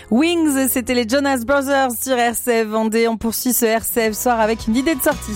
Wings, c'était les Jonas Brothers sur RCF Vendée. On poursuit ce RCF Soir avec une idée de sortie.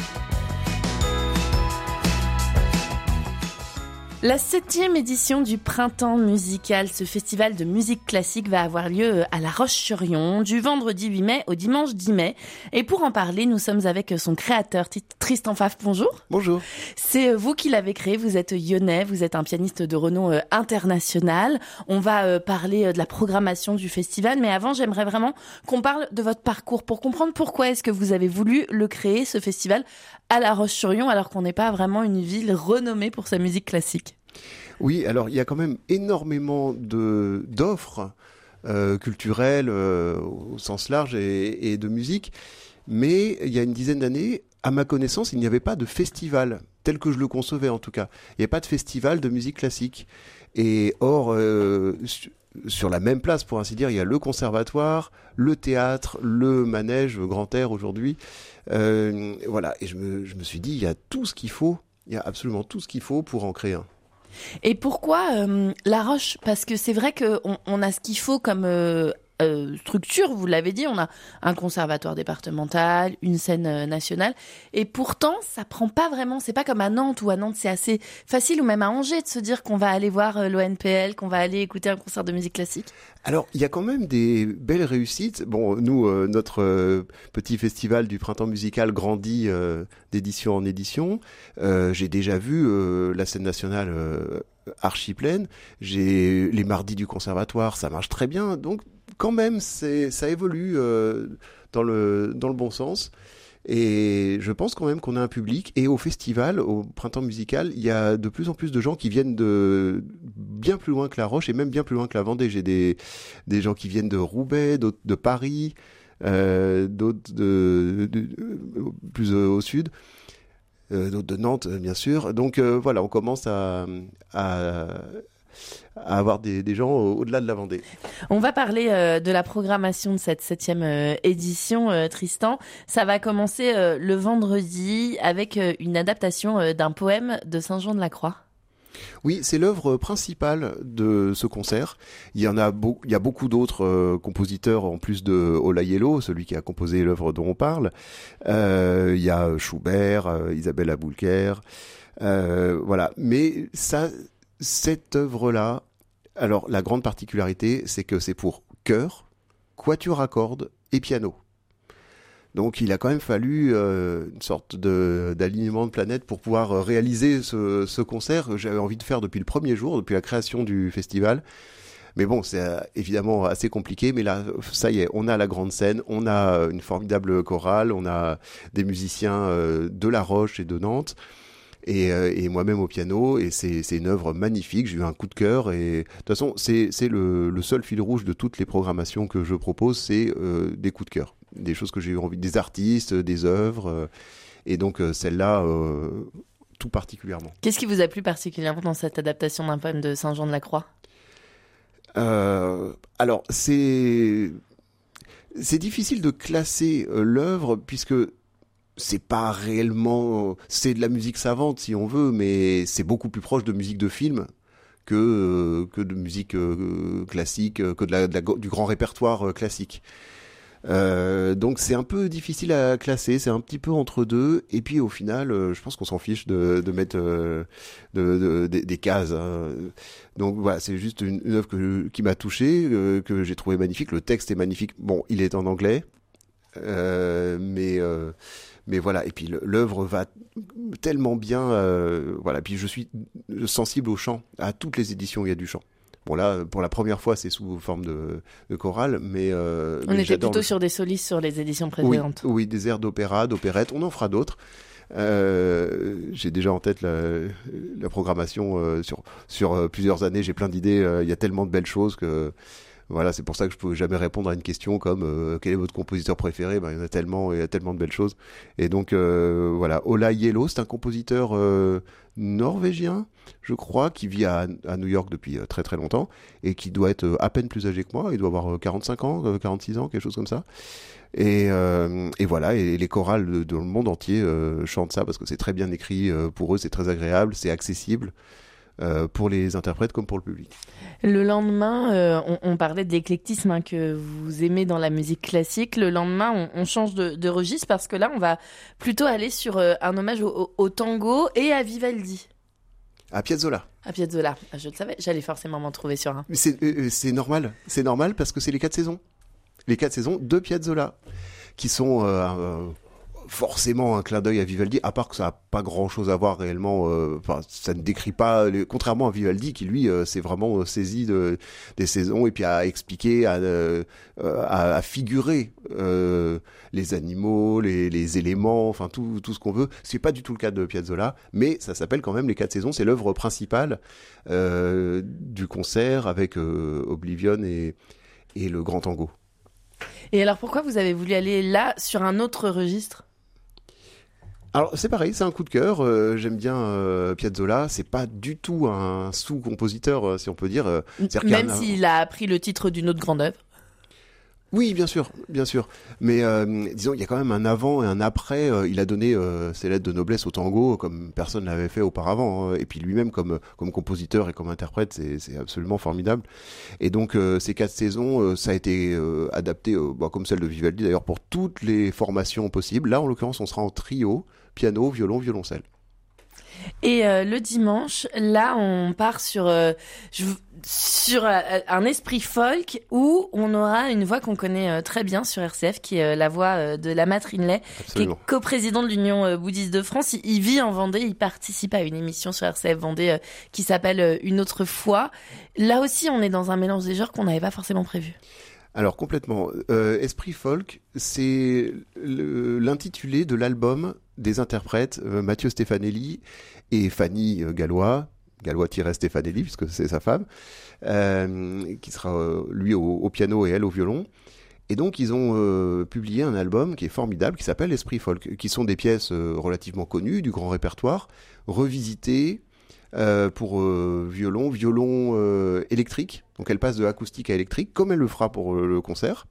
La 7e édition du Printemps musical, ce festival de musique classique va avoir lieu à La Roche-sur-Yon du vendredi 8 mai au dimanche 10 mai. Et pour en parler, nous sommes avec son créateur, Tristan Pfaff. Bonjour. Bonjour. C'est vous qui l'avez créé, vous êtes lyonnais, vous êtes un pianiste de renom international. On va parler de la programmation du festival, mais avant, j'aimerais vraiment qu'on parle de votre parcours pour comprendre pourquoi est-ce que vous avez voulu le créer, ce festival, à La Roche-sur-Yon, alors qu'on n'est pas vraiment une ville renommée pour sa musique classique. Oui, alors il y a quand même énormément d'offres culturelles au sens large et de musique, mais il y a une dizaine d'années, à ma connaissance, il n'y avait pas de festival, tel que je le concevais en tout cas. Il n'y avait pas de festival de musique classique. Et or, sur la même place, pour ainsi dire, il y a le conservatoire, le théâtre, le manège, le grand air aujourd'hui. Voilà, et je me suis dit, il y a tout ce qu'il faut, il y a absolument tout ce qu'il faut pour en créer un. Et pourquoi La Roche ? Parce que c'est vrai qu'on a ce qu'il faut comme structure, vous l'avez dit, on a un conservatoire départemental, une scène nationale, et pourtant ça prend pas vraiment, c'est pas comme à Nantes, où à Nantes c'est assez facile, ou même à Angers, de se dire qu'on va aller voir l'ONPL, qu'on va aller écouter un concert de musique classique. Alors, il y a quand même des belles réussites. Bon, nous, notre petit festival du printemps musical grandit d'édition en édition. J'ai déjà vu la scène nationale archi pleine. J'ai les mardis du conservatoire, ça marche très bien. Donc, quand même, ça évolue dans le bon sens. Et je pense quand même qu'on a un public. Et au festival, au printemps musical, il y a de plus en plus de gens qui viennent de bien plus loin que La Roche et même bien plus loin que la Vendée. J'ai des gens qui viennent de Roubaix, d'autres de Paris, d'autres plus au sud, d'autres de Nantes, bien sûr. Donc voilà, on commence à avoir des gens au-delà de la Vendée. On va parler de la programmation de cette 7e édition, Tristan. Ça va commencer le vendredi avec une adaptation d'un poème de Saint-Jean-de-la-Croix. Oui, c'est l'œuvre principale de ce concert. Il y a beaucoup d'autres compositeurs en plus de Olayello, celui qui a composé l'œuvre dont on parle. Il y a Schubert, Isabelle Aboulker, voilà. Mais cette œuvre-là, alors la grande particularité, c'est que c'est pour chœur, quatuor à cordes et piano. Donc il a quand même fallu une sorte d'alignement de planètes pour pouvoir réaliser ce concert que j'avais envie de faire depuis le premier jour, depuis la création du festival. Mais bon, c'est évidemment assez compliqué, mais là, ça y est, on a la grande scène, on a une formidable chorale, on a des musiciens de La Roche et de Nantes, et moi-même au piano, et c'est une œuvre magnifique. J'ai eu un coup de cœur, et de toute façon, c'est le seul fil rouge de toutes les programmations que je propose, c'est des coups de cœur, des choses que j'ai eu envie, des artistes, des œuvres, et donc celle-là, tout particulièrement. Qu'est-ce qui vous a plu particulièrement dans cette adaptation d'un poème de Saint-Jean-de-la-Croix ? Alors, c'est difficile de classer l'œuvre, puisque c'est pas réellement, c'est de la musique savante si on veut, mais c'est beaucoup plus proche de musique de film que de musique classique, que du grand répertoire classique. Donc c'est un peu difficile à classer, c'est un petit peu entre deux, et puis au final je pense qu'on s'en fiche de mettre des cases, hein. Donc voilà, c'est juste une œuvre qui m'a touché, que j'ai trouvé magnifique. Le texte est magnifique, bon, il est en anglais, mais voilà, et puis l'œuvre va tellement bien, voilà. Puis je suis sensible au chant, à toutes les éditions où il y a du chant. Bon là, pour la première fois, c'est sous forme de chorale, mais on était plutôt sur des solistes sur les éditions précédentes. Oui, des airs d'opéra, d'opérette, on en fera d'autres. J'ai déjà en tête la programmation sur plusieurs années. J'ai plein d'idées. Il y a tellement de belles choses que voilà, c'est pour ça que je peux jamais répondre à une question comme quel est votre compositeur préféré. Il y y a tellement de belles choses. Et donc voilà, Olayello, c'est un compositeur norvégien, je crois, qui vit à New York depuis très très longtemps et qui doit être à peine plus âgé que moi. Il doit avoir 45 ans, 46 ans, quelque chose comme ça. Et voilà, et les chorales de le monde entier chantent ça parce que c'est très bien écrit pour eux, c'est très agréable, c'est accessible. pour les interprètes comme pour le public. Le lendemain, on parlait de l'éclectisme que vous aimez dans la musique classique. Le lendemain, on change de registre parce que là, on va plutôt aller sur un hommage au tango et à Vivaldi. À Piazzolla. À Piazzolla, je le savais, j'allais forcément m'en trouver sur un. C'est normal parce que c'est les 4 saisons. Les 4 saisons de Piazzolla, qui sont forcément un clin d'œil à Vivaldi, à part que ça n'a pas grand-chose à voir réellement. Ça ne décrit pas, contrairement à Vivaldi, qui lui s'est vraiment saisi des saisons et puis a expliqué, à figurer les animaux, les éléments, enfin tout ce qu'on veut. C'est pas du tout le cas de Piazzolla, mais ça s'appelle quand même les 4 saisons. C'est l'œuvre principale du concert avec Oblivion et le Grand Tango. Et alors pourquoi vous avez voulu aller là sur un autre registre ? Alors c'est pareil, c'est un coup de cœur. J'aime bien Piazzolla. C'est pas du tout un sous-compositeur, si on peut dire. Même s'il a appris le titre d'une autre grande œuvre. Oui, bien sûr. Mais disons, il y a quand même un avant et un après. Il a donné ses lettres de noblesse au tango comme personne l'avait fait auparavant. Et puis lui-même, comme compositeur et comme interprète, c'est absolument formidable. Et donc, ces 4 saisons, ça a été adapté, comme celle de Vivaldi d'ailleurs, pour toutes les formations possibles. Là, en l'occurrence, on sera en trio, piano, violon, violoncelle. Et le dimanche, là, on part sur un esprit folk où on aura une voix qu'on connaît très bien sur RCF, qui est la voix de Lama Trinley, qui est coprésident de l'Union bouddhiste de France. Il vit en Vendée, il participe à une émission sur RCF Vendée qui s'appelle Une autre fois. Là aussi, on est dans un mélange des genres qu'on n'avait pas forcément prévu. Alors complètement. Esprit folk, c'est l'intitulé de l'album des interprètes Mathieu Stefanelli et Fanny Gallois-Stefanelli, puisque c'est sa femme, qui sera lui au piano et elle au violon. Et donc ils ont publié un album qui est formidable, qui s'appelle Esprit folk, qui sont des pièces relativement connues du grand répertoire, revisitées pour violon électrique. Donc elle passe de acoustique à électrique, comme elle le fera pour le concert.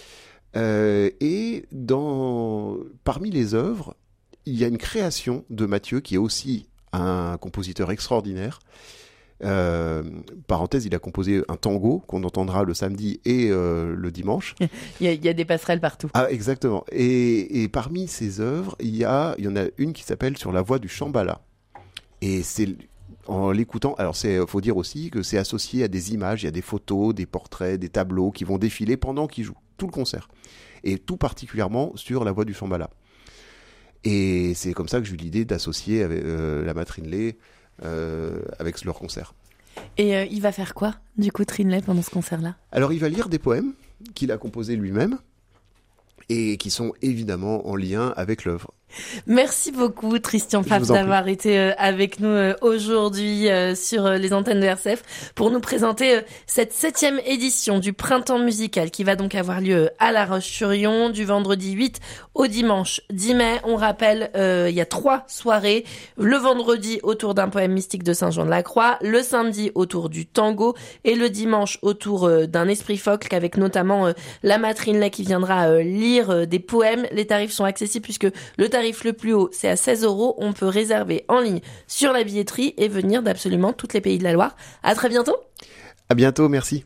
Et parmi les œuvres, il y a une création de Mathieu, qui est aussi un compositeur extraordinaire. Parenthèse, il a composé un tango qu'on entendra le samedi et le dimanche. Il y a des passerelles partout. Ah, exactement. Et parmi ces œuvres, il y en a une qui s'appelle Sur la voie du Shambhala. Et c'est en l'écoutant, alors faut dire aussi que c'est associé à des images, il y a des photos, des portraits, des tableaux qui vont défiler pendant qu'il joue, tout le concert. Et tout particulièrement sur la voie du Shambhala. Et c'est comme ça que j'ai eu l'idée d'associer avec Lama Trinley avec leur concert. Et il va faire quoi, du coup, Trinley, pendant ce concert-là ? Alors il va lire des poèmes qu'il a composés lui-même et qui sont évidemment en lien avec l'œuvre. Merci beaucoup Tristan Pfaff d'avoir été avec nous aujourd'hui sur les antennes de RCF pour nous présenter cette 7e édition du Printemps musical qui va donc avoir lieu à La Roche-sur-Yon du vendredi 8 au dimanche 10 mai. On rappelle, il y a 3 soirées. Le vendredi autour d'un poème mystique de Saint-Jean-de-la-Croix, le samedi autour du tango et le dimanche autour d'un esprit folk avec notamment Lama Trinley qui viendra lire des poèmes. Les tarifs sont accessibles puisque le tarif le plus haut, c'est à 16 €. On peut réserver en ligne sur la billetterie et venir d'absolument tous les pays de la Loire. À très bientôt. À bientôt, merci.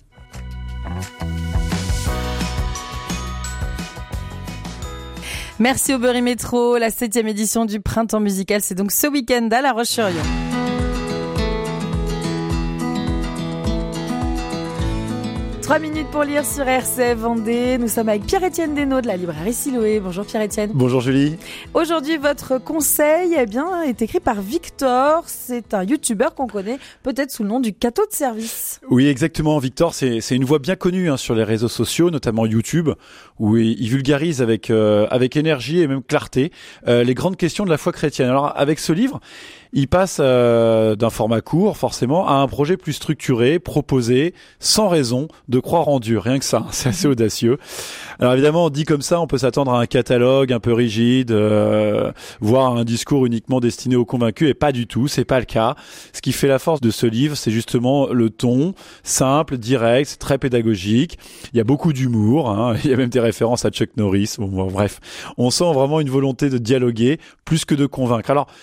Merci au Berry Métro. La 7e édition du Printemps musical, c'est donc ce week-end à La Roche-sur-Yon. 3 minutes pour lire sur RCF Vendée. Nous sommes avec Pierre-Étienne Desnaux de la librairie Siloé. Bonjour Pierre-Étienne. Bonjour Julie. Aujourd'hui, votre conseil est écrit par Victor. C'est un youtubeur qu'on connaît peut-être sous le nom du Cato de service. Oui, exactement. Victor, c'est une voix bien connue sur les réseaux sociaux, notamment YouTube, où il vulgarise avec énergie et même clarté les grandes questions de la foi chrétienne. Alors, avec ce livre, il passe d'un format court, forcément, à un projet plus structuré, proposé, sans raison, de croire en Dieu. Rien que ça, c'est assez audacieux. Alors évidemment, dit comme ça, on peut s'attendre à un catalogue un peu rigide, voire à un discours uniquement destiné aux convaincus, et pas du tout, c'est pas le cas. Ce qui fait la force de ce livre, c'est justement le ton, simple, direct, c'est très pédagogique. Il y a beaucoup d'humour, il y a même des références à Chuck Norris. Bon, bref, on sent vraiment une volonté de dialoguer plus que de convaincre. Alors,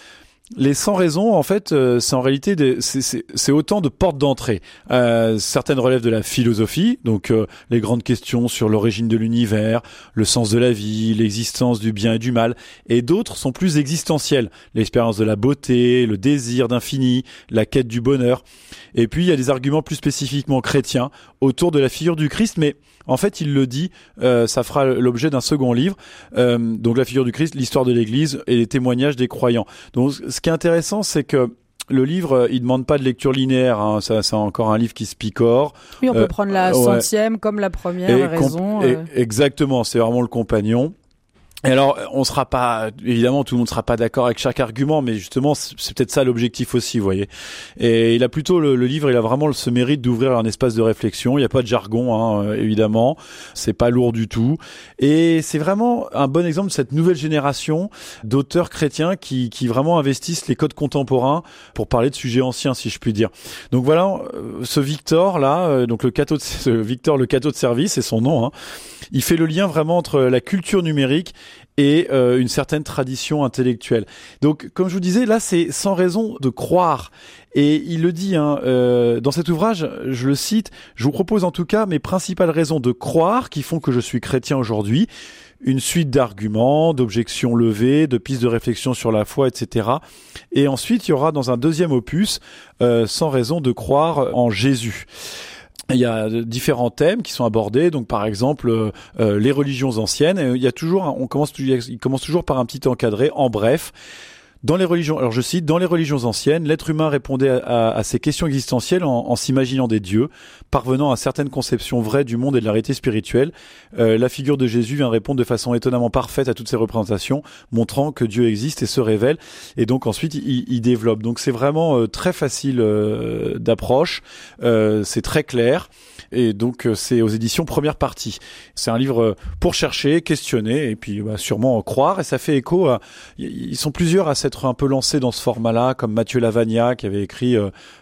Les 100 raisons, en fait, c'est en réalité c'est autant de portes d'entrée. Certaines relèvent de la philosophie, donc les grandes questions sur l'origine de l'univers, le sens de la vie, l'existence du bien et du mal, et d'autres sont plus existentielles, l'expérience de la beauté, le désir d'infini, la quête du bonheur. Et puis il y a des arguments plus spécifiquement chrétiens autour de la figure du Christ, mais en fait, il le dit, ça fera l'objet d'un second livre. Donc la figure du Christ, l'histoire de l'Église et les témoignages des croyants. Donc ce qui est intéressant, c'est que le livre, il demande pas de lecture linéaire. Hein. Ça, c'est encore un livre qui se picore. Oui, on peut prendre la centième comme la première raison. Exactement, c'est vraiment le compagnon. Et alors, on sera pas, évidemment, tout le monde sera pas d'accord avec chaque argument, mais justement, c'est peut-être ça l'objectif aussi, vous voyez. Et il a plutôt, le livre, il a vraiment ce mérite d'ouvrir un espace de réflexion. Il n'y a pas de jargon, hein, évidemment. C'est pas lourd du tout. Et c'est vraiment un bon exemple de cette nouvelle génération d'auteurs chrétiens qui vraiment investissent les codes contemporains pour parler de sujets anciens, si je puis dire. Donc voilà, ce Victor, là, donc le cateau de service, c'est son nom, hein. Il fait le lien vraiment entre la culture numérique et une certaine tradition intellectuelle. Donc, comme je vous disais, là, c'est sans raison de croire. Et il le dit, hein, dans cet ouvrage, je le cite, « Je vous propose en tout cas mes principales raisons de croire qui font que je suis chrétien aujourd'hui. Une suite d'arguments, d'objections levées, de pistes de réflexion sur la foi, etc. » Et ensuite, il y aura dans un deuxième opus, « Sans raison de croire en Jésus ». Il y a différents thèmes qui sont abordés, donc par exemple les religions anciennes. Il y a toujours, il commence toujours par un petit encadré. En bref, dans les religions, alors je cite, dans les religions anciennes, l'être humain répondait à ces questions existentielles en s'imaginant des dieux, parvenant à certaines conceptions vraies du monde et de la réalité spirituelle. La figure de Jésus vient répondre de façon étonnamment parfaite à toutes ces représentations, montrant que Dieu existe et se révèle. Et donc ensuite, il développe. Donc c'est vraiment très facile d'approche, c'est très clair. Et donc c'est aux éditions Première Partie. C'est un livre pour chercher, questionner et puis sûrement croire. Et ça fait écho à... Ils sont plusieurs à s'être un peu lancés dans ce format-là, comme Mathieu Lavagna qui avait écrit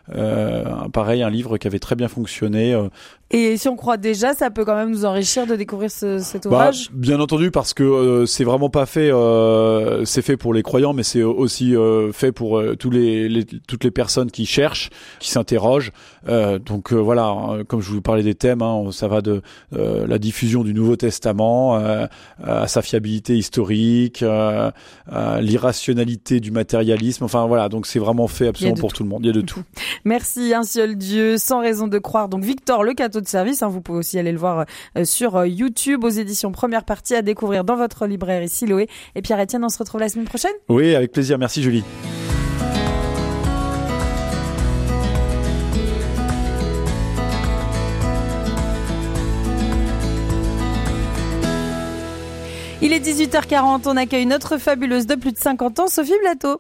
un livre qui avait très bien fonctionné. Et si on croit déjà, ça peut quand même nous enrichir de découvrir cet ouvrage. Bien entendu, parce que c'est vraiment pas fait. C'est fait pour les croyants, mais c'est aussi fait pour toutes les personnes qui cherchent, qui s'interrogent. Donc voilà, comme je vous parlais des thèmes, hein, ça va de la diffusion du Nouveau Testament à sa fiabilité historique, à l'irrationalité du matérialisme. Enfin voilà, donc c'est vraiment fait absolument pour tout le monde. Il y a de tout. Merci, un seul Dieu, sans raison de croire. Donc Victor, le cateau de service, hein, vous pouvez aussi aller le voir sur YouTube aux éditions Première Partie à découvrir dans votre librairie Siloé. Et Pierre-Étienne, on se retrouve la semaine prochaine. Oui, avec plaisir. Merci Julie. Il est 18h40, on accueille notre fabuleuse de plus de 50 ans, Sophie Blateau.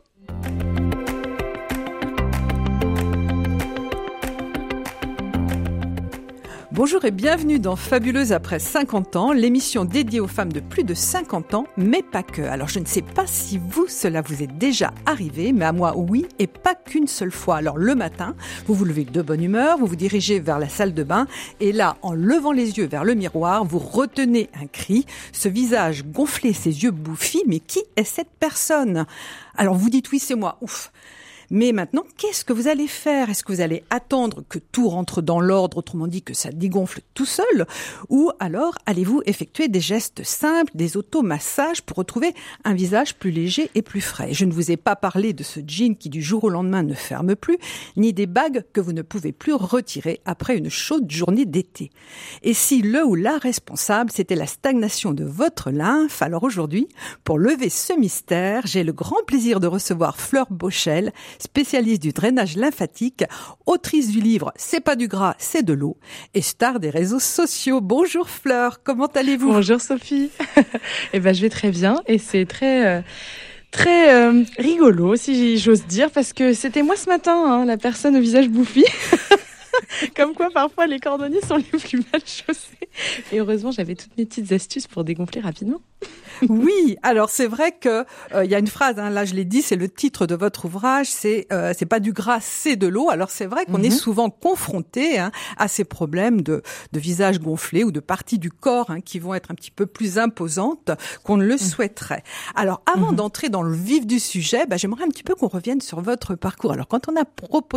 Bonjour et bienvenue dans Fabuleuse après 50 ans, l'émission dédiée aux femmes de plus de 50 ans, mais pas que. Alors je ne sais pas si cela vous est déjà arrivé, mais à moi oui, et pas qu'une seule fois. Alors le matin, vous vous levez de bonne humeur, vous vous dirigez vers la salle de bain, et là, en levant les yeux vers le miroir, vous retenez un cri, ce visage gonflé, ses yeux bouffis, mais qui est cette personne ? Alors vous dites oui, c'est moi, ouf. Mais maintenant, qu'est-ce que vous allez faire ? Est-ce que vous allez attendre que tout rentre dans l'ordre, autrement dit que ça dégonfle tout seul ? Ou alors allez-vous effectuer des gestes simples, des automassages pour retrouver un visage plus léger et plus frais ? Je ne vous ai pas parlé de ce jean qui du jour au lendemain ne ferme plus, ni des bagues que vous ne pouvez plus retirer après une chaude journée d'été. Et si le ou la responsable, c'était la stagnation de votre lymphe, alors aujourd'hui, pour lever ce mystère, j'ai le grand plaisir de recevoir Fleur Bochel, spécialiste du drainage lymphatique, autrice du livre « C'est pas du gras, c'est de l'eau » et star des réseaux sociaux. Bonjour Fleur, comment allez-vous ? Bonjour Sophie. Eh ben je vais très bien et c'est très rigolo si j'ose dire parce que c'était moi ce matin, hein, la personne au visage bouffi. Comme quoi, parfois, les cordonniers sont les plus mal chaussés. Et heureusement, j'avais toutes mes petites astuces pour dégonfler rapidement. Oui, alors c'est vrai que il y a une phrase, là je l'ai dit, c'est le titre de votre ouvrage, c'est pas du gras, c'est de l'eau. Alors c'est vrai qu'on est souvent confronté à ces problèmes de visage gonflé ou de parties du corps qui vont être un petit peu plus imposantes qu'on ne le souhaiterait. Alors avant d'entrer dans le vif du sujet, j'aimerais un petit peu qu'on revienne sur votre parcours. Alors quand on a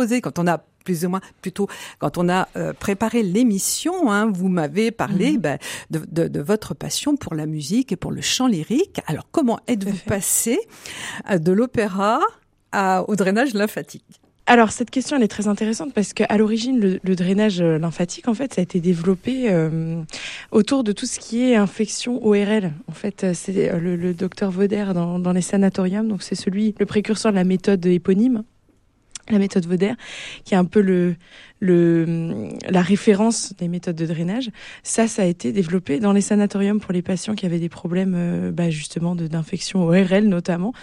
préparé l'émission, vous m'avez parlé de votre passion pour la musique et pour le chant lyrique. Alors, comment êtes-vous passé de l'opéra au drainage lymphatique ? Alors, cette question, elle est très intéressante parce qu'à l'origine, le drainage lymphatique, en fait, ça a été développé autour de tout ce qui est infection ORL. En fait, c'est le docteur Vauder dans les sanatoriums. Donc, c'est le précurseur de la méthode éponyme. La méthode Vauder, qui est un peu la référence des méthodes de drainage. Ça a été développé dans les sanatoriums pour les patients qui avaient des problèmes justement d'infection ORL notamment.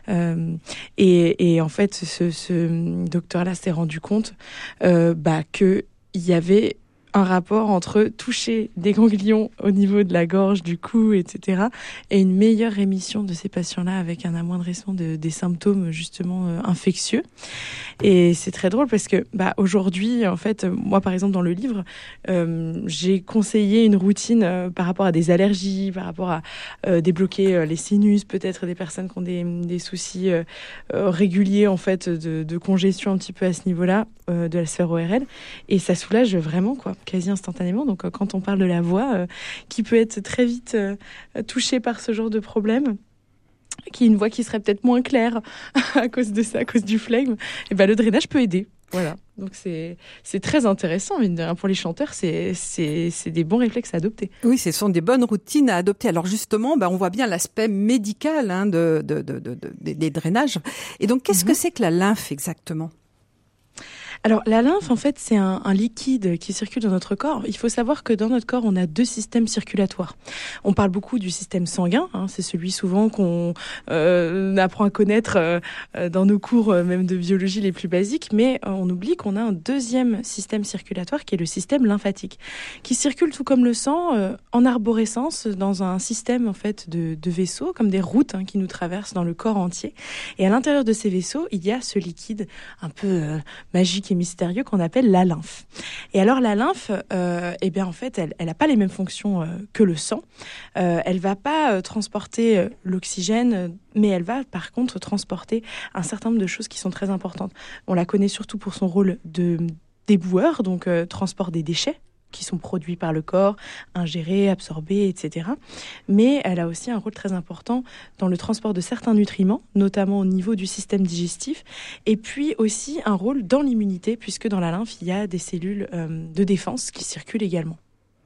Et en fait, ce docteur-là s'est rendu compte qu'il y avait un rapport entre toucher des ganglions au niveau de la gorge, du cou, etc. et une meilleure rémission de ces patients-là avec un amoindrissement des symptômes justement infectieux. Et c'est très drôle parce que aujourd'hui, en fait, moi par exemple dans le livre, j'ai conseillé une routine par rapport à des allergies, par rapport à débloquer les sinus, peut-être des personnes qui ont des soucis réguliers en fait de congestion un petit peu à ce niveau-là de la sphère ORL, et ça soulage vraiment quasi instantanément. Donc quand on parle de la voix qui peut être très vite touchée par ce genre de problème, qui est une voix qui serait peut-être moins claire à cause de ça, à cause du flegme, et le drainage peut aider. Voilà. Donc c'est très intéressant, mine de rien. Pour les chanteurs, c'est des bons réflexes à adopter. Oui, ce sont des bonnes routines à adopter. Alors justement, on voit bien l'aspect médical des drainages. Et donc, qu'est-ce que c'est que la lymphe exactement ? Alors, la lymphe, en fait, c'est un liquide qui circule dans notre corps. Il faut savoir que dans notre corps, on a 2 systèmes circulatoires. On parle beaucoup du système sanguin. C'est celui souvent qu'on apprend à connaître dans nos cours, même de biologie les plus basiques. Mais on oublie qu'on a un deuxième système circulatoire qui est le système lymphatique, qui circule tout comme le sang en arborescence dans un système en fait de vaisseaux, comme des routes qui nous traversent dans le corps entier. Et à l'intérieur de ces vaisseaux, il y a ce liquide un peu magique et mystérieux qu'on appelle la lymphe. Et alors la lymphe, en fait, elle n'a pas les mêmes fonctions que le sang. Elle va pas transporter l'oxygène, mais elle va par contre transporter un certain nombre de choses qui sont très importantes. On la connaît surtout pour son rôle de déboueur, donc transport des déchets qui sont produits par le corps, ingérés, absorbés, etc. Mais elle a aussi un rôle très important dans le transport de certains nutriments, notamment au niveau du système digestif, et puis aussi un rôle dans l'immunité, puisque dans la lymphe, il y a des cellules de défense qui circulent également.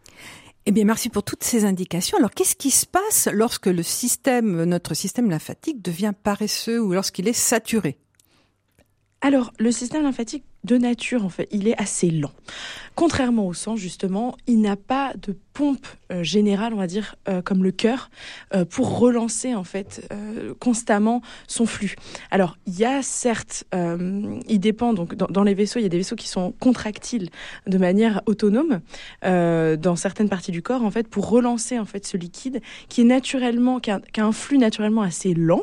Eh bien, merci pour toutes ces indications. Alors, qu'est-ce qui se passe lorsque notre système lymphatique devient paresseux ou lorsqu'il est saturé ? Alors, le système lymphatique, de nature, en fait, il est assez lent. Contrairement au sang, justement, il n'a pas de pompe générale, on va dire, comme le cœur, pour relancer, en fait, constamment son flux. Alors, il y a certes, il dépend, donc, dans les vaisseaux, il y a des vaisseaux qui sont contractiles de manière autonome, dans certaines parties du corps, en fait, pour relancer, en fait, ce liquide qui a un flux naturellement assez lent.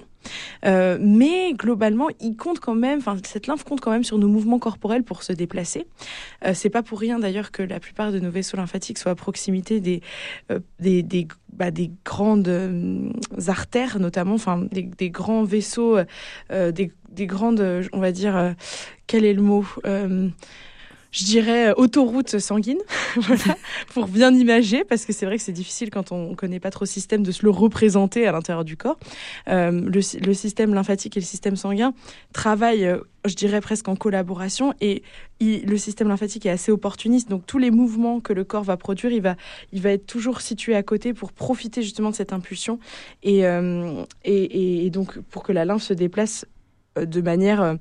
Mais globalement, cette lymphe compte quand même sur nos mouvements corporels pour se déplacer. C'est pas pour rien d'ailleurs que la plupart de nos vaisseaux lymphatiques soient à proximité des grandes artères, notamment, des grands vaisseaux, des grandes, on va dire, quel est le mot ? Je dirais autoroute sanguine, voilà, pour bien imager, parce que c'est vrai que c'est difficile quand on connaît pas trop le système de se le représenter à l'intérieur du corps. Le système lymphatique et le système sanguin travaillent, je dirais presque en collaboration, et le système lymphatique est assez opportuniste, donc tous les mouvements que le corps va produire, il va être toujours situé à côté pour profiter justement de cette impulsion et donc pour que la lymphe se déplace de manière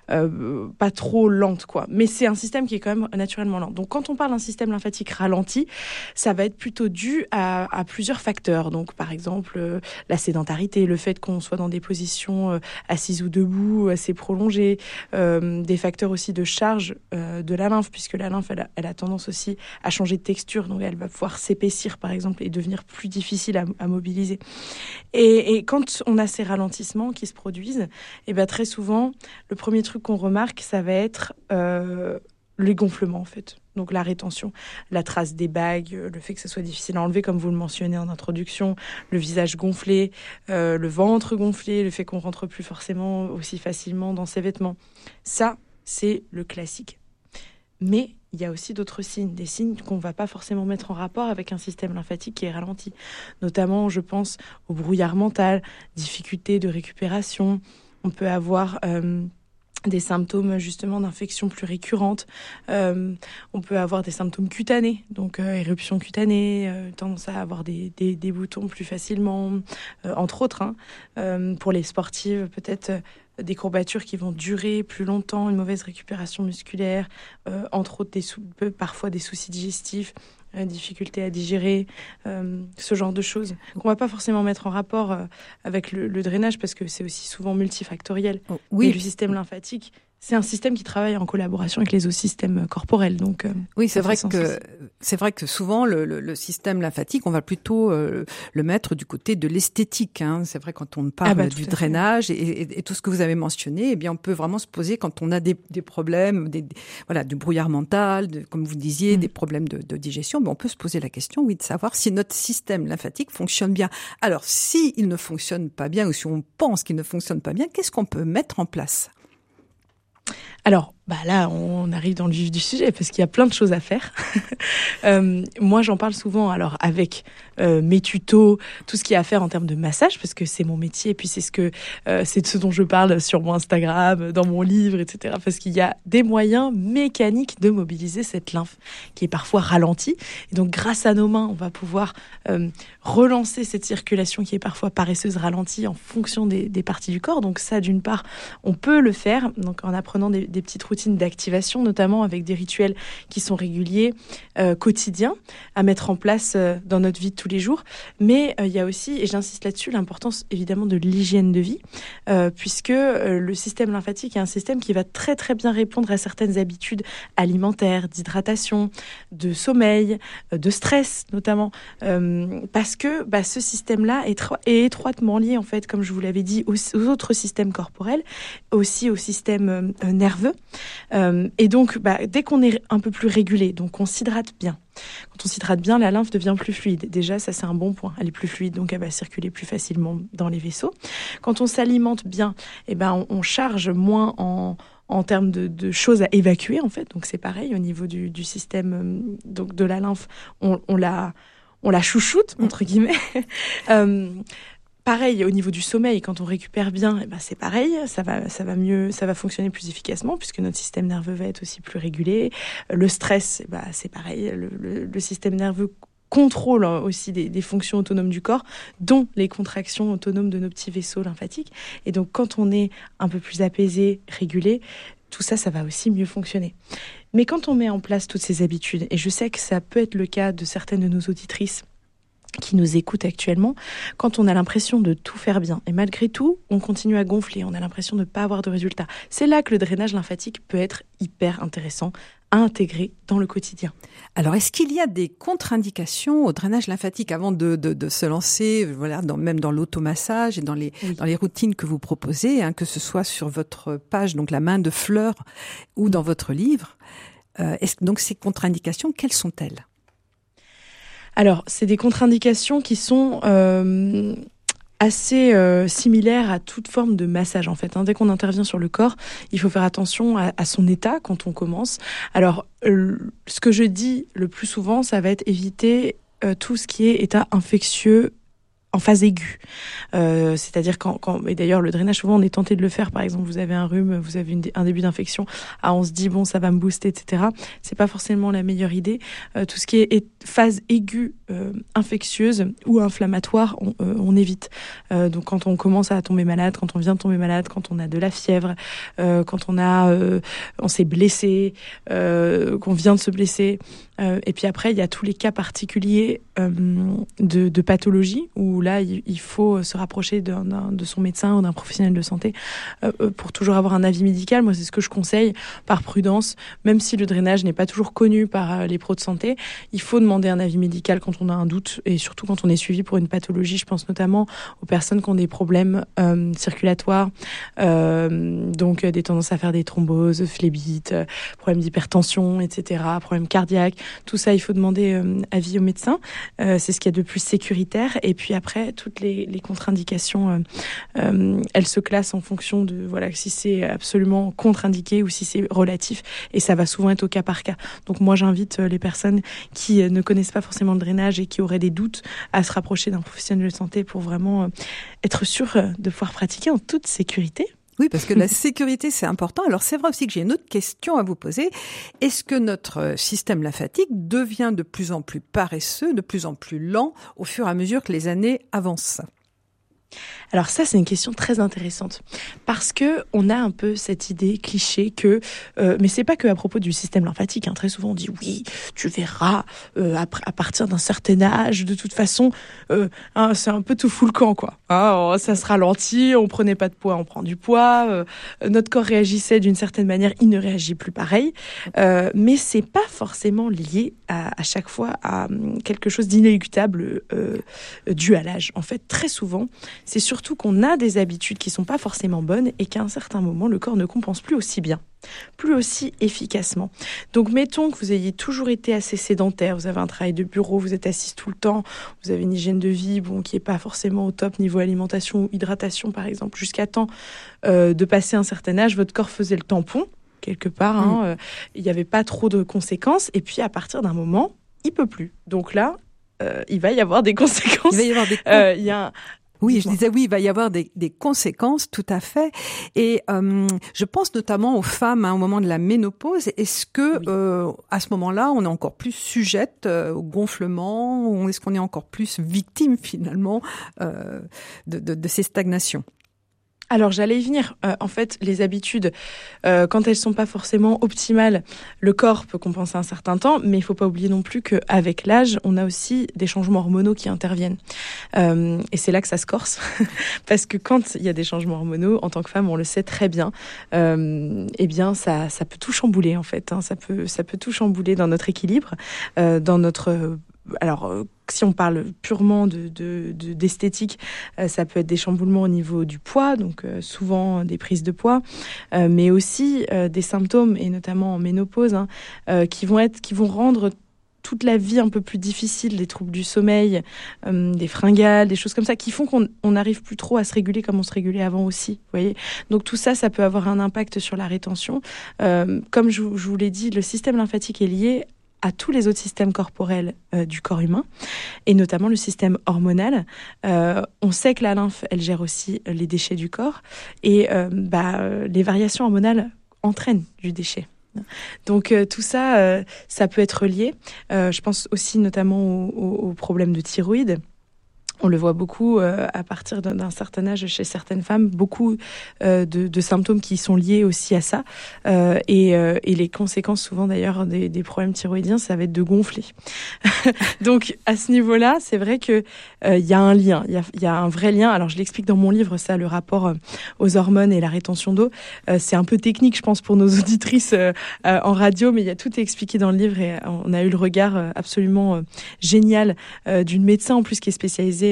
pas trop lente, quoi. Mais c'est un système qui est quand même naturellement lent. Donc, quand on parle d'un système lymphatique ralenti, ça va être plutôt dû à plusieurs facteurs. Donc, par exemple, la sédentarité, le fait qu'on soit dans des positions assises ou debout assez prolongées, des facteurs aussi de charge de la lymphe, puisque la lymphe, elle a tendance aussi à changer de texture, donc elle va pouvoir s'épaissir, par exemple, et devenir plus difficile à mobiliser. Et quand on a ces ralentissements qui se produisent, et ben très souvent, le premier truc qu'on remarque, ça va être les gonflements, en fait. Donc la rétention, la trace des bagues, le fait que ce soit difficile à enlever, comme vous le mentionnez en introduction, le visage gonflé, le ventre gonflé, le fait qu'on rentre plus forcément aussi facilement dans ses vêtements. Ça, c'est le classique. Mais il y a aussi d'autres signes, des signes qu'on ne va pas forcément mettre en rapport avec un système lymphatique qui est ralenti. Notamment, je pense au brouillard mental, difficulté de récupération. On peut avoir des symptômes justement d'infection plus récurrentes. On peut avoir des symptômes cutanés, donc éruption cutanée, tendance à avoir des boutons plus facilement, entre autres. Pour les sportives, peut-être des courbatures qui vont durer plus longtemps, une mauvaise récupération musculaire, entre autres parfois des soucis digestifs, difficulté à digérer, ce genre de choses qu'on va pas forcément mettre en rapport avec le drainage parce que c'est aussi souvent multifactoriel. Oh, oui. Et le système lymphatique, c'est un système qui travaille en collaboration avec les autres systèmes corporels. Donc, oui, c'est vrai que souvent le système lymphatique, on va plutôt le mettre du côté de l'esthétique. C'est vrai quand on parle du drainage et tout ce que vous avez mentionné, eh bien on peut vraiment se poser quand on a des problèmes, du brouillard mental, comme vous disiez, des problèmes de digestion. On peut se poser la question, oui, de savoir si notre système lymphatique fonctionne bien. Alors, si il ne fonctionne pas bien ou si on pense qu'il ne fonctionne pas bien, qu'est-ce qu'on peut mettre en place ? Alors, là, on arrive dans le vif du sujet parce qu'il y a plein de choses à faire. Moi, j'en parle souvent avec mes tutos, tout ce qu'il y a à faire en termes de massage, parce que c'est mon métier et puis c'est de ce dont je parle sur mon Instagram, dans mon livre, etc. Parce qu'il y a des moyens mécaniques de mobiliser cette lymphe qui est parfois ralentie. Et donc, grâce à nos mains, on va pouvoir relancer cette circulation qui est parfois paresseuse, ralentie en fonction des parties du corps. Donc ça, d'une part, on peut le faire donc en apprenant des petites routines d'activation, notamment avec des rituels qui sont réguliers, quotidiens, à mettre en place dans notre vie de tous les jours. Mais il y a aussi, et j'insiste là-dessus, l'importance évidemment de l'hygiène de vie, puisque le système lymphatique est un système qui va très très bien répondre à certaines habitudes alimentaires, d'hydratation, de sommeil, de stress notamment, parce que ce système-là est étroitement lié en fait, comme je vous l'avais dit, aux autres systèmes corporels, aussi au système nerveux. Et donc, dès qu'on est un peu plus régulé, donc on s'hydrate bien. Quand on s'hydrate bien, la lymphe devient plus fluide. Déjà, ça, c'est un bon point. Elle est plus fluide, donc elle va circuler plus facilement dans les vaisseaux. Quand on s'alimente bien, on charge moins en termes de choses à évacuer, en fait. Donc, c'est pareil au niveau du système donc de la lymphe. On la chouchoute, entre guillemets. Pareil, au niveau du sommeil, quand on récupère bien, c'est pareil, ça va mieux, ça va fonctionner plus efficacement puisque notre système nerveux va être aussi plus régulé. Le stress, c'est pareil, le système nerveux contrôle aussi des fonctions autonomes du corps, dont les contractions autonomes de nos petits vaisseaux lymphatiques. Et donc, quand on est un peu plus apaisé, régulé, tout ça, ça va aussi mieux fonctionner. Mais quand on met en place toutes ces habitudes, et je sais que ça peut être le cas de certaines de nos auditrices qui nous écoutent actuellement, quand on a l'impression de tout faire bien et malgré tout, on continue à gonfler, on a l'impression de ne pas avoir de résultats. C'est là que le drainage lymphatique peut être hyper intéressant à intégrer dans le quotidien. Alors, est-ce qu'il y a des contre-indications au drainage lymphatique avant de se lancer, même dans l'automassage et dans les routines que vous proposez, que ce soit sur votre page, donc la main de Fleur, ou dans votre livre. Donc, ces contre-indications, quelles sont-elles ? Alors, c'est des contre-indications qui sont assez similaires à toute forme de massage, en fait. Dès qu'on intervient sur le corps, il faut faire attention à son état quand on commence. Alors, ce que je dis le plus souvent, ça va être éviter tout ce qui est état infectieux en phase aiguë. C'est-à-dire et d'ailleurs le drainage, souvent on est tenté de le faire. Par exemple, vous avez un rhume, vous avez un début d'infection, on se dit bon, ça va me booster, etc. C'est pas forcément la meilleure idée. Tout ce qui est phase aiguë, infectieuse ou inflammatoire, on évite. Donc quand on commence à tomber malade, quand on vient de tomber malade, quand on a de la fièvre, quand on s'est blessé, qu'on vient de se blesser. Et puis après, il y a tous les cas particuliers de pathologie où là, il faut se rapprocher de son médecin ou d'un professionnel de santé pour toujours avoir un avis médical. Moi, c'est ce que je conseille par prudence. Même si le drainage n'est pas toujours connu par les pros de santé, il faut demander un avis médical quand on a un doute et surtout quand on est suivi pour une pathologie. Je pense notamment aux personnes qui ont des problèmes circulatoires, donc des tendances à faire des thromboses, phlébites, problèmes d'hypertension, etc., problèmes cardiaques. Tout ça, il faut demander avis au médecin. C'est ce qu'il y a de plus sécuritaire. Et puis après, toutes les contre-indications, elles se classent en fonction de si c'est absolument contre-indiqué ou si c'est relatif. Et ça va souvent être au cas par cas. Donc moi, j'invite les personnes qui ne connaissent pas forcément le drainage et qui auraient des doutes à se rapprocher d'un professionnel de santé pour vraiment être sûr de pouvoir pratiquer en toute sécurité. Oui, parce que la sécurité, c'est important. Alors, c'est vrai aussi que j'ai une autre question à vous poser. Est-ce que notre système lymphatique devient de plus en plus paresseux, de plus en plus lent au fur et à mesure que les années avancent ? Alors ça, c'est une question très intéressante parce que on a un peu cette idée cliché que, mais c'est pas que à propos du système lymphatique. Très souvent, on dit oui, tu verras à partir d'un certain âge, de toute façon, c'est un peu tout fout le camp, quoi. Ça se ralentit, on prenait pas de poids, on prend du poids. Notre corps réagissait d'une certaine manière, il ne réagit plus pareil. Mais c'est pas forcément lié à chaque fois à quelque chose d'inéluctable dû à l'âge. En fait, très souvent, c'est surtout qu'on a des habitudes qui sont pas forcément bonnes et qu'à un certain moment, le corps ne compense plus aussi bien, plus aussi efficacement. Donc, mettons que vous ayez toujours été assez sédentaire, vous avez un travail de bureau, vous êtes assise tout le temps, vous avez une hygiène de vie qui est pas forcément au top niveau alimentation ou hydratation, par exemple, jusqu'à temps de passer un certain âge, votre corps faisait le tampon, quelque part, il n'y avait pas trop de conséquences, et puis à partir d'un moment, il peut plus. Donc là, il va y avoir des conséquences. Il va y avoir des Oui, je disais oui, il va y avoir des conséquences, tout à fait. Et je pense notamment aux femmes au moment de la ménopause. Est-ce que à ce moment-là, on est encore plus sujette au gonflement, ou est-ce qu'on est encore plus victime finalement de ces stagnations ? Alors j'allais y venir. En fait, les habitudes, quand elles sont pas forcément optimales, le corps peut compenser un certain temps, mais il faut pas oublier non plus qu'avec l'âge, on a aussi des changements hormonaux qui interviennent. Et c'est là que ça se corse, parce que quand il y a des changements hormonaux, en tant que femme, on le sait très bien, eh bien ça peut tout chambouler en fait. Ça peut tout chambouler dans notre équilibre, dans notre si on parle purement d'esthétique, ça peut être des chamboulements au niveau du poids, donc souvent des prises de poids, mais aussi des symptômes, et notamment en ménopause, qui vont rendre toute la vie un peu plus difficile, des troubles du sommeil, des fringales, des choses comme ça, qui font qu'on n'arrive plus trop à se réguler comme on se régulait avant aussi. Vous voyez ? Donc tout ça, ça peut avoir un impact sur la rétention. Comme je vous l'ai dit, le système lymphatique est lié à tous les autres systèmes corporels du corps humain, et notamment le système hormonal. On sait que la lymphe, elle gère aussi les déchets du corps, et les variations hormonales entraînent du déchet. Donc tout ça, ça peut être lié. Je pense aussi notamment aux problèmes de thyroïde. On le voit beaucoup à partir d'un certain âge chez certaines femmes, beaucoup de symptômes qui sont liés aussi à ça. Et les conséquences souvent d'ailleurs des problèmes thyroïdiens, ça va être de gonfler. Donc à ce niveau-là, c'est vrai que il y a un lien, il y a un vrai lien. Alors je l'explique dans mon livre, ça, le rapport aux hormones et la rétention d'eau. C'est un peu technique, je pense, pour nos auditrices en radio, mais il y a tout expliqué dans le livre, et on a eu le regard absolument génial d'une médecin en plus qui est spécialisée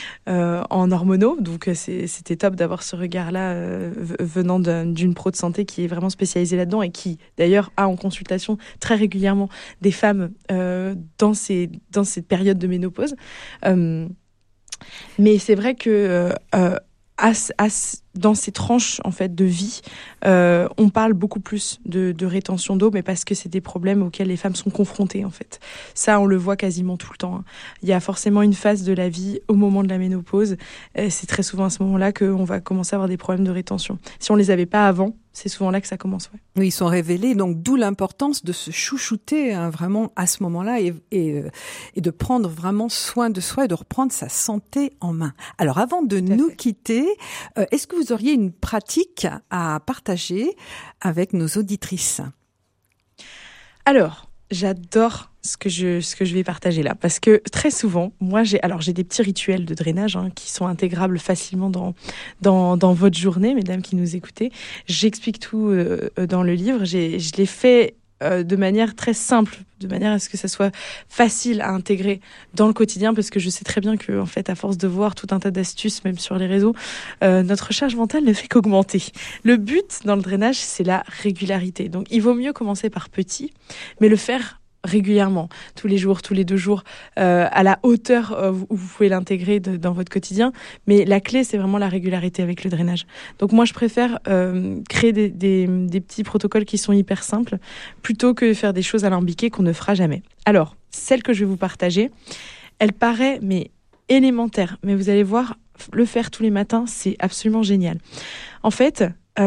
en hormonaux, donc c'était top d'avoir ce regard-là venant d'une pro de santé qui est vraiment spécialisée là-dedans, et qui d'ailleurs a en consultation très régulièrement des femmes dans cette période de ménopause. Mais c'est vrai que dans ces tranches en fait de vie, on parle beaucoup plus de rétention d'eau, mais parce que c'est des problèmes auxquels les femmes sont confrontées en fait. Ça, on le voit quasiment tout le temps. Il y a forcément une phase de la vie au moment de la ménopause. C'est très souvent à ce moment-là qu'on va commencer à avoir des problèmes de rétention. Si on les avait pas avant, c'est souvent là que ça commence. Ouais. Oui, ils sont révélés, donc d'où l'importance de se chouchouter vraiment à ce moment-là et de prendre vraiment soin de soi et de reprendre sa santé en main. Alors avant de nous quitter, est-ce que vous auriez une pratique à partager avec nos auditrices ? Alors, j'adore ce que je vais partager là, parce que très souvent, moi j'ai des petits rituels de drainage qui sont intégrables facilement dans votre journée, mesdames qui nous écoutez. J'explique tout dans le livre. Je l'ai fait de manière très simple, de manière à ce que ça soit facile à intégrer dans le quotidien, parce que je sais très bien que, en fait, à force de voir tout un tas d'astuces, même sur les réseaux, notre charge mentale ne fait qu'augmenter. Le but dans le drainage, c'est la régularité. Donc, il vaut mieux commencer par petit, mais le faire régulièrement, tous les jours, tous les 2 jours, à la hauteur où vous pouvez l'intégrer dans votre quotidien. Mais la clé, c'est vraiment la régularité avec le drainage. Donc moi, je préfère créer des petits protocoles qui sont hyper simples, plutôt que faire des choses alambiquées qu'on ne fera jamais. Alors, celle que je vais vous partager, elle paraît élémentaire, mais vous allez voir, le faire tous les matins, c'est absolument génial. En fait,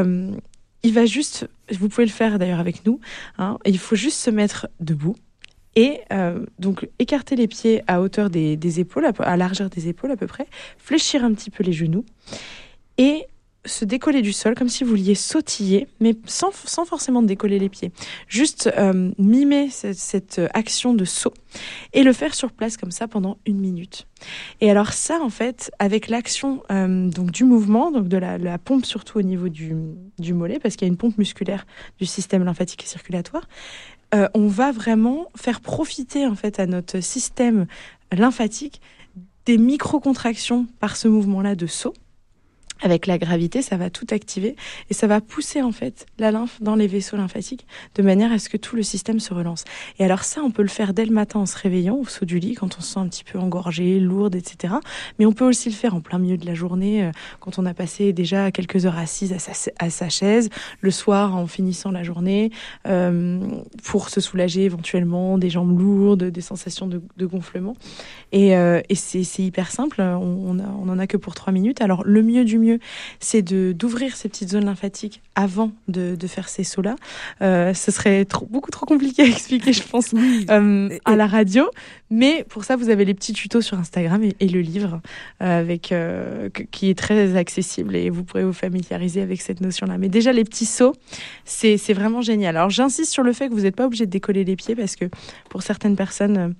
vous pouvez le faire d'ailleurs avec nous, il faut juste se mettre debout et donc écarter les pieds à hauteur des épaules, à largeur des épaules à peu près, fléchir un petit peu les genoux et se décoller du sol comme si vous vouliez sautiller, mais sans forcément décoller les pieds. Juste mimer cette action de saut et le faire sur place comme ça pendant 1 minute. Et alors ça, en fait, avec l'action donc du mouvement, donc de la pompe surtout au niveau du mollet, parce qu'il y a une pompe musculaire du système lymphatique et circulatoire, on va vraiment faire profiter en fait à notre système lymphatique des micro-contractions par ce mouvement-là de saut. Avec la gravité, ça va tout activer et ça va pousser en fait la lymphe dans les vaisseaux lymphatiques de manière à ce que tout le système se relance. Et alors ça, on peut le faire dès le matin en se réveillant, au saut du lit, quand on se sent un petit peu engorgé, lourde, etc. Mais on peut aussi le faire en plein milieu de la journée, quand on a passé déjà quelques heures assise à sa chaise, le soir en finissant la journée, pour se soulager éventuellement des jambes lourdes, des sensations de gonflement. Et c'est hyper simple, on en a que pour 3 minutes. Alors le mieux du mieux, c'est d'ouvrir ces petites zones lymphatiques avant de faire ces sauts-là. Ce serait beaucoup trop compliqué à expliquer, je pense, à la radio. Mais pour ça, vous avez les petits tutos sur Instagram et le livre qui est très accessible et vous pourrez vous familiariser avec cette notion-là. Mais déjà, les petits sauts, c'est vraiment génial. Alors, j'insiste sur le fait que vous n'êtes pas obligé de décoller les pieds parce que pour certaines personnes,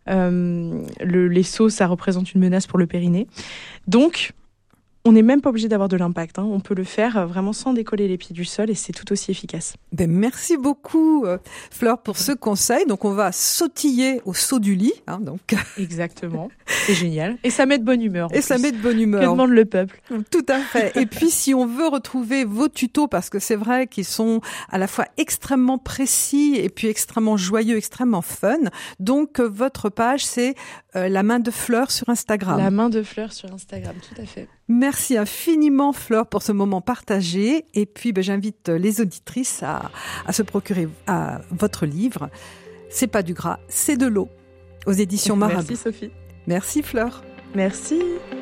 les sauts, ça représente une menace pour le périnée. Donc, on n'est même pas obligé d'avoir de l'impact. On peut le faire vraiment sans décoller les pieds du sol et c'est tout aussi efficace. Merci beaucoup, Fleur, pour ce conseil. Donc, on va sautiller au saut du lit. Donc. Exactement. C'est génial. Et ça met de bonne humeur. Et ça met de bonne humeur. Que demande le peuple. Tout à fait. Et puis, si on veut retrouver vos tutos, parce que c'est vrai qu'ils sont à la fois extrêmement précis et puis extrêmement joyeux, extrêmement fun. Donc, votre page, c'est La Main de Fleur sur Instagram. La Main de Fleur sur Instagram, tout à fait. Merci infiniment, Fleur, pour ce moment partagé. Et puis, j'invite les auditrices à se procurer votre livre. C'est pas du gras, c'est de l'eau, aux éditions Marabout. Merci, Sophie. Merci, Fleur. Merci.